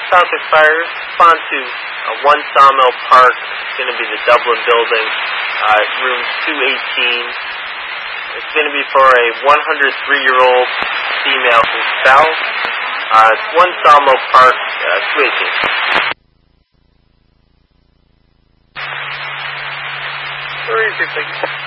topic fire. Respond to 1 Sawmill Park. It's going to be the Dublin building, room 218. It's going to be for a 103-year-old female who's foul. It's 1 Sawmill Park, 218. Where is your thing?